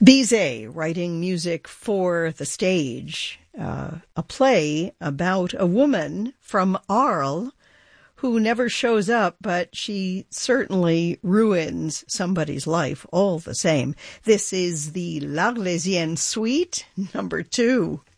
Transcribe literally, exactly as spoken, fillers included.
Bizet writing music for the stage, uh, a play about a woman from Arles who never shows up, but she certainly ruins somebody's life all the same. This is the L'Arlésienne Suite, number two.